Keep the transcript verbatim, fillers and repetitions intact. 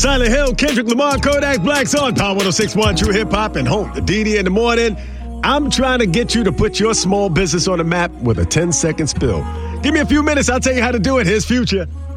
Silent Hill, Kendrick Lamar, Kodak Black's on Power one oh six point one True Hip Hop and home to D D in the morning. I'm trying to get you to put your small business on the map with a ten-second spill. Give me a few minutes. I'll tell you how to do it. Here's Future.